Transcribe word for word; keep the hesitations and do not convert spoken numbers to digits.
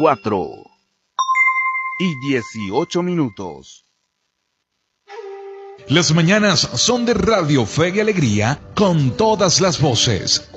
cuatro y dieciocho minutos. Las mañanas son de Radio Fe y Alegría con todas las voces.